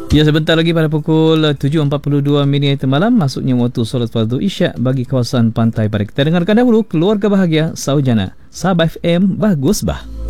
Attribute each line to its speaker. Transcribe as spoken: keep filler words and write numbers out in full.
Speaker 1: Ya, sebentar lagi pada pukul tujuh empat puluh dua minit malam, masuknya waktu solat fardu isyak bagi kawasan Pantai Barat. Kita dengarkan dahulu Keluarga Bahagia Saujana. Sabah F M, bagus bah.